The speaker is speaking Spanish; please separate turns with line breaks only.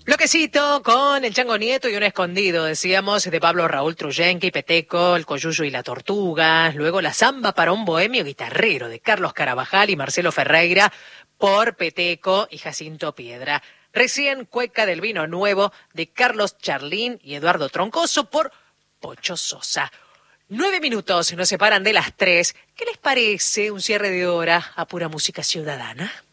Bloquecito con el Chango Nieto y un escondido, decíamos, de Pablo Raúl Truyenque y Peteco, el Coyuyo y la Tortuga. Luego la Zamba para un bohemio guitarrero de Carlos Carabajal y Marcelo Ferreira por Peteco y Jacinto Piedra. Recién Cueca del Vino Nuevo de Carlos Charlín y Eduardo Troncoso por Pocho Sosa. 9 minutos nos separan de las 3. ¿Qué les parece un cierre de hora a pura música ciudadana?